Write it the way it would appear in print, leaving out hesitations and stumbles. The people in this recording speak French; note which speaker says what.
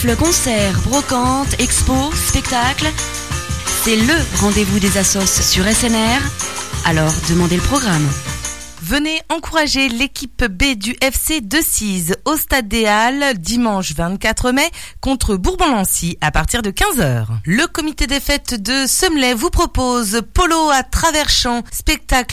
Speaker 1: Raffles, concerts, brocantes, expos, spectacles. C'est le rendez-vous des assos sur SNR. Alors demandez le programme.
Speaker 2: Venez encourager l'équipe B du FC Decize au Stade des Halles dimanche 24 mai contre Bourbon-Lancy à partir de 15h. Le comité des fêtes de Semley vous propose polo à travers champs, spectacle